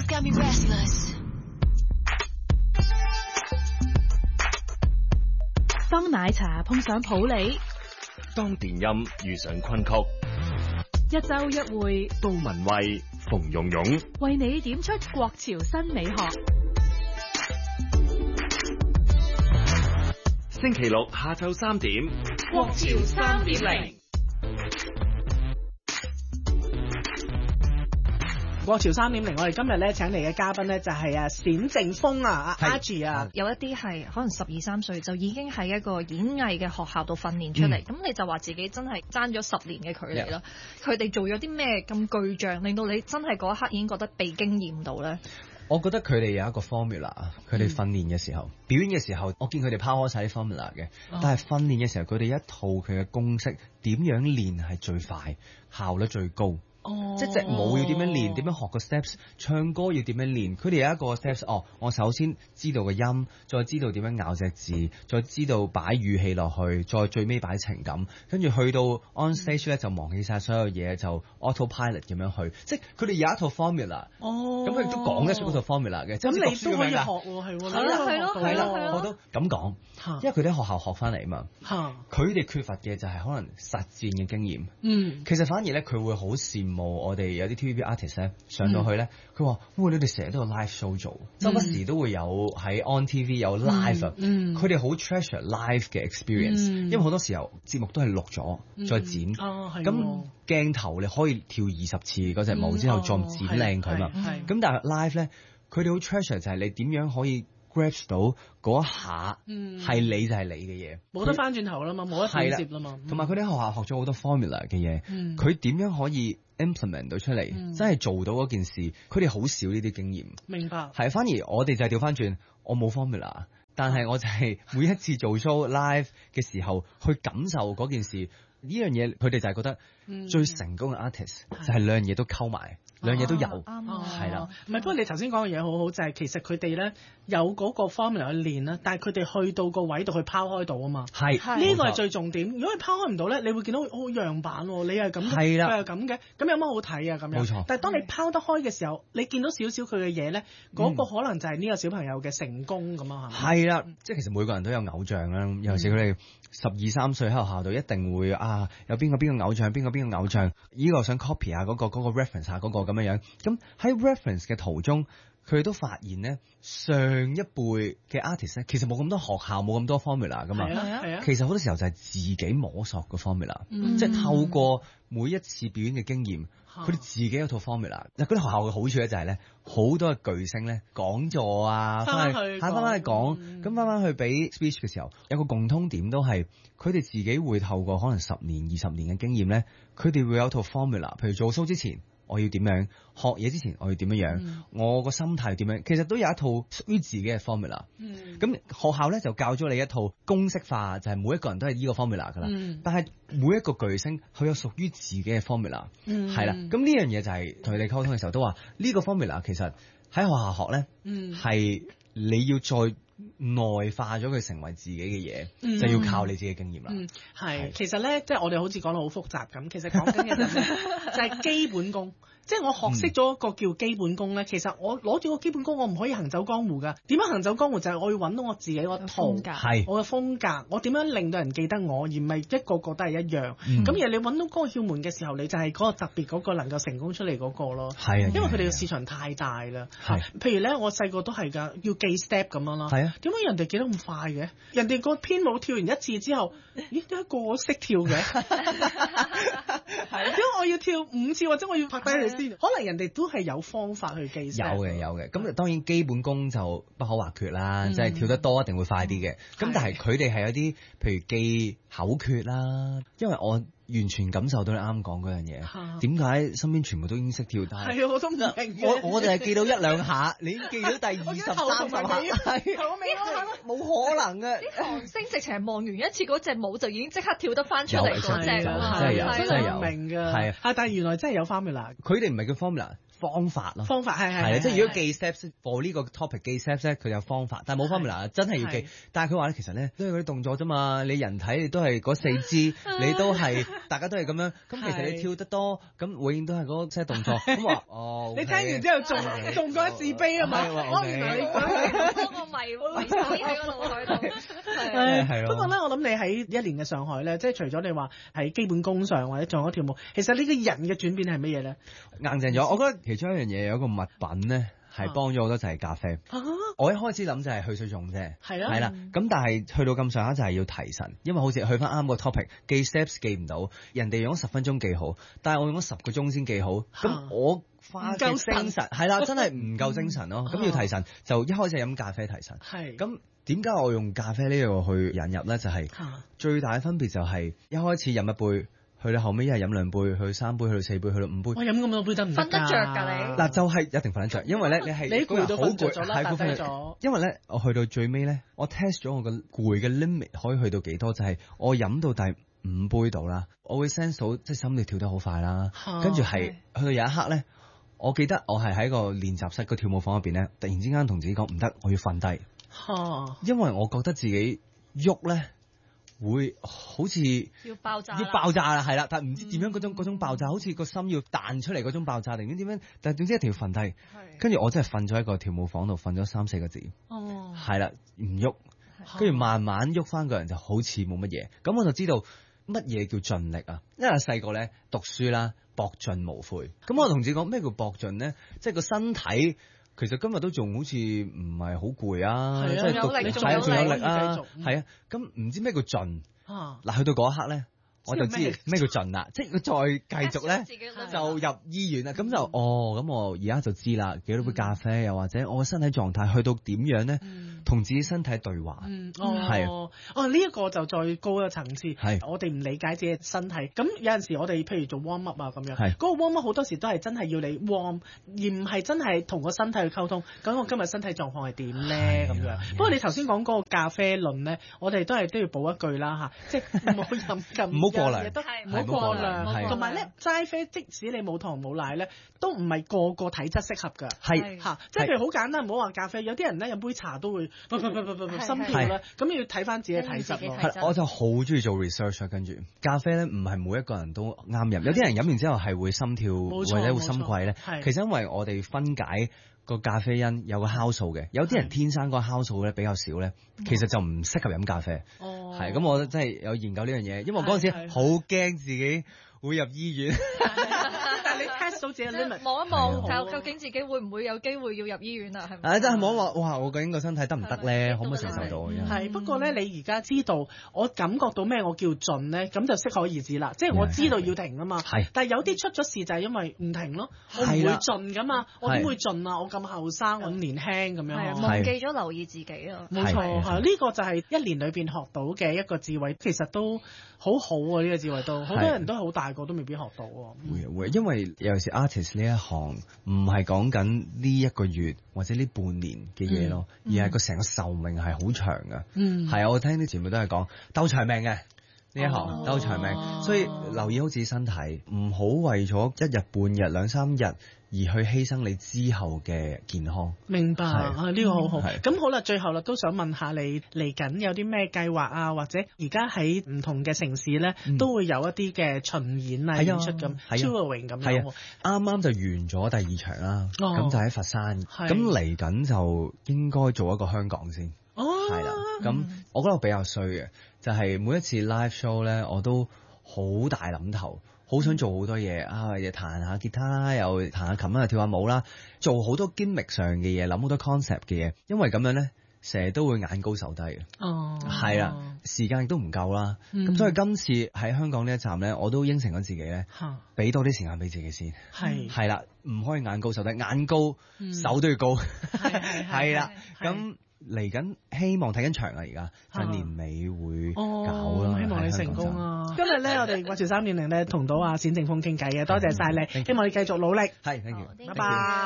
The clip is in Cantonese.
got me restless. 當奶茶碰上普洱， 當電音遇上昆曲， 一周一會， 杜文蔚、馮蓉蓉為你點出國潮新美學。 星期六下晝3點， 國潮3.0。 國潮3.0，我哋今日咧請嚟嘅嘉賓咧就係冼靖峰啊，阿 Archie 啊。 有一啲係可能12-13歲就已經喺一個演藝嘅學校度訓練出嚟，咁你就話自己真係爭咗10年嘅距離啦。佢哋做咗啲咩咁巨匠，令到你真係嗰一刻已經覺得被驚豔到咧？ 我覺得佢哋有一個 formula， 佢哋訓練嘅時候、表演嘅時候，我見佢哋拋開晒啲 formula 嘅，但係訓練嘅時候，佢哋一套佢嘅公式，點樣練係最快、效率最高。即係隻舞要點樣練，點樣學個 steps， 唱歌要點樣練。佢哋有一個 steps， 我首先知道個音，再知道點樣咬隻字，再知道擺語氣落去，再最尾擺情感，跟住去到 on stage 咧就忘記晒所有嘢，就 autopilot 咁樣去。即係佢哋有一套 formula。咁佢亦都講得出嗰套 formula 嘅。 咁你都可以學喎，係喎。 係咯，我都咁講，因為佢哋喺學校學翻嚟啊嘛。佢哋缺乏嘅就係可能實戰嘅經驗。其實反而咧，佢會好羨慕我哋有啲 TVB artist 咧上到去咧，佢話：哇！你哋成日都有 live show 做，周不時都會有喺 on TV 有 live 啊。佢哋好 treasure live 嘅 experience，因為好多時候節目都係錄咗再剪，咁鏡頭你可以跳20次嗰隻舞之後再剪靚佢嘛。咁但係 live 咧，佢哋好 treasure 就係你點樣可以 grasp 到嗰一下係你就係你嘅嘢， 冇得翻轉頭啦嘛，冇得剪接啦嘛。 同埋佢哋喺學校學咗好多 formula 嘅嘢，佢點樣可以 implement 到出嚟，真係做到嗰件事？佢哋好少呢啲經驗。明白。係，反而我哋就係調翻轉，我冇 formula， 但係我就係每一次做 show live 嘅時候去感受嗰件事。呢樣嘢佢哋就係覺得最成功嘅 artist 就係兩樣嘢都溝埋，兩樣嘢都有，係啦。 唔係，不過你頭先講嘅嘢好好，就係其實佢哋咧有嗰個 formula 去練啦，但係佢哋去到個位度去拋開到啊嘛。係，呢個係最重點。如果你拋開唔到咧，你會見到好樣板喎，你係咁，佢係咁嘅，咁有乜好睇啊？咁樣。冇錯。但係當你拋得開嘅時候，你見到少少佢嘅嘢咧，嗰個可能就係呢個小朋友嘅成功咁啊。係啦，即係其實每個人都有偶像啦，尤其是佢哋12-13歲喺學校度一定會有邊個偶像，邊個偶像，呢個想 copy 下嗰個 reference 下嗰個咁樣樣。咁喺 reference 嘅途中，佢哋都發現咧，上一輩嘅 artist 咧，其實冇咁多學校，冇咁多 formula 噶嘛。係啊。其實好多時候就係自己摸索個 formula，即係透過每一次表演嘅經驗，佢哋自己有套 formula。嗱，嗰啲學校嘅好處咧就係咧，好多嘅巨星咧講座啊，翻去講，咁翻去俾 speech 嘅時候，有個共通點都係，佢哋自己會透過可能10年、20年嘅經驗咧，佢哋會有套 formula。譬如做 show 之前，我要點樣學嘢之前，我要點樣我個心態點樣，其實都有一套屬於自己嘅 formula。咁學校咧就教咗你一套公式化，就係每一個人都係呢個 formula 噶啦。但係每一個巨星佢有屬於自己嘅 formula，係啦。咁呢樣嘢就係同佢哋溝通嘅時候都話，呢個 formula 其實喺學校學咧，係你要再內化咗佢成為自己嘅嘢，就要靠你自己嘅經驗啦。 係，其實咧，即係我哋好似講到好複雜咁，其實講緊嘅就係基本功。即係我學識咗一個叫基本功咧，其實我攞住個基本功，我唔可以行走江湖㗎。點樣行走江湖？就係我要揾到我自己個套，我嘅風格，我點樣令到人記得我，而唔係一個個都係一樣。咁而你揾到嗰個竅門嘅時候，你就係嗰個特別嗰個能夠成功出嚟嗰個咯。係啊，因為佢哋嘅市場太大啦。譬如咧，我細個都係㗎，要記 step 咁樣咯。係啊，點解人哋記得咁快嘅？人哋個編舞跳完一次之後，咦？點解個個識跳嘅？點解我要跳5次，或者我要拍低佢？可能人哋都係有方法去記聲。有嘅。咁當然基本功就不可或缺啦，即係跳得多一定會快啲嘅。咁但係佢哋係有啲，譬如記口訣啦，因為我完全感受到你啱講嗰樣嘢。點解身邊全部都已經識跳？但係我都唔明。 我哋係記到1-2下，你已經記到第20、30下，冇可能嘅。 啲韓星直情係望完一次嗰隻舞就已經即刻跳得翻出嚟嗰隻， 真係有， 明㗎。係，但係原來真係有 formula。 佢哋唔係叫 formula。 方法咯。 方法係係啊，即係如果記 steps for 呢個 topic 記 steps 咧，佢有方法，但係冇 formula 真係要記。但係佢話咧，其實咧都係嗰啲動作啫嘛，你人體你都係嗰4肢，你都係大家都係咁樣。咁其實你跳得多，咁永遠都係嗰些動作。咁話哦， 你聽完之後仲覺得自卑啊嘛？我原來你嗰個迷死喺個腦海度。 係不過咧，我諗你喺1年嘅上海咧，即係除咗你話喺基本功上或者仲有跳舞，其實呢個人嘅轉變係乜嘢咧？ 硬淨咗，我覺得其中一樣嘢有一個物品咧係幫咗好多，就係咖啡。我一開始諗就係去水腫啫，係啦。咁但係去到咁上下就係要提神，因為好似去翻啱個 topic，記 steps 記唔到，人哋用咗10分鐘記好，但係我用咗10個鐘先記好，咁我花嘅精神係啦，真係唔夠精神咯。咁要提神，就一開始飲咖啡提神。係咁。點解我用咖啡呢個去引入咧？就係最大嘅分別就係一開始飲一杯，去到後尾一係飲2杯，去到3杯，去到4杯，去到5杯。 我飲咁多杯得唔得？瞓得着㗎你？ 嗱，就係一定瞓得着，因為咧你係你攰到瞓着咗啦， 瞓咗。因為咧我去到最尾咧，我 test 咗我個攰嘅 limit 可以去到幾多，就係我飲到第5杯度啦，我會 sense 到即係心跳跳得好快啦，跟住係去到有一刻咧，我記得我係喺個練習室個跳舞房入邊咧，突然之間同自己講唔得，我要瞓低。因為我覺得自己喐咧會好似要爆炸啦，係啦，但係唔知點樣嗰種爆炸，好似個心要彈出嚟嗰種爆炸，定點樣？但係總之一定要瞓低。跟住我真係瞓咗喺個跳舞房度，瞓咗3-4個字。係啦，唔喐，跟住慢慢喐翻個人就好似冇乜嘢。咁我就知道乜嘢叫盡力啊！因為細個咧讀書啦，搏盡無悔。咁我同自己講咩叫搏盡咧？即係個身體。其實今日都仲好似唔係好攰啊，即係仲有力啊，係啊，咁唔知咩叫盡？嗱，去到嗰一刻咧，我就知咩叫盡啦，即係佢再繼續咧就入醫院啦，咁就咁我而家就知啦，幾多杯咖啡，又或者我嘅身體狀態去到點樣咧，同自己身體對話，係呢一個就再高一個層次，係我哋唔理解自己身體，咁有陣時我哋譬如做 warm up 啊咁樣，嗰個 warm up 好多時都係真係要你 warm，而唔係真係同個身體去溝通，咁我今日身體狀況係點咧咁樣。不過你頭先講嗰個咖啡論咧，我哋都要補一句啦嚇，即係唔好飲咁， 唔好過量， 唔好過量，同埋咧齋啡，即使你冇糖冇奶咧，都唔係個個體質適合㗎，係嚇，即係譬如好簡單，唔好話咖啡，有啲人咧飲杯茶都會心跳啦，咁要睇翻自己體質咯。 係，我就好中意做 research， 跟住咖啡咧唔係每一個人都啱飲，有啲人飲完之後係會心跳或者會心悸咧。其實因為我哋分解個咖啡因有個酵素嘅，有啲人天生個酵素咧比較少咧，其實就唔適合飲咖啡。係咁，我真係有研究呢樣嘢，因為我嗰陣時好驚自己會入醫院。 但係你 test 到自己 limit， 望一望，究竟自己會唔會有機會要入醫院啊？係咪？ 真係望一望，哇！我究竟個身體得唔得咧？可唔可以承受到？ 係不過咧，你而家知道我感覺到咩我叫盡咧，咁就適可而止啦。即係我知道要停啊嘛。係。但係有啲出咗事就係因為唔停咯，我唔會盡噶嘛。我點會盡啊？我咁後生，我咁年輕咁樣。 忘記咗留意自己啊！ 冇錯，係呢個就係1年裏邊學到嘅一個智慧，其實都好好啊！呢個智慧都好多人都好大個都未必學到喎。 會，因為尤其是 artist 呢一行，唔係講緊呢1個月或者呢半年嘅嘢咯，而係個成個壽命係好長㗎。係啊，我聽啲節目都係講鬥長命嘅呢一行，鬥長命，所以留意好自己身體，唔好為咗1日半日2、3日而去犧牲你之後嘅健康。明白啊，呢個好好。咁好啦，最後啦，都想問下你嚟緊有啲咩計劃啊，或者而家喺唔同嘅城市咧，都會有一啲嘅巡演啊、演出咁 touring 咁樣。啱啱就完咗第2場啦，咁就喺佛山。咁嚟緊就應該做一個香港先。係啦，咁我覺得我比較衰嘅，就係每一次 live show 咧，我都好大諗頭。好想做好多嘢啊！又彈下吉他啦，又彈下琴啦，又跳下舞啦，做好多 gimmick 上嘅嘢，諗好多 concept 嘅嘢。因為咁樣咧，成日都會眼高手低嘅。係啦，時間亦都唔夠啦。咁所以今次喺香港呢一站咧，我都應承咗自己咧，俾多啲時間俾自己先。係啦，唔可以眼高手低，眼高手都要高。係啦，咁。嚟緊希望睇緊場啊！而家就年尾會搞啦，希望你成功啊！今日咧，我哋國潮3.0咧同到阿冼正峰傾偈嘅，多謝晒你，希望你繼續努力。係，thank you，拜拜。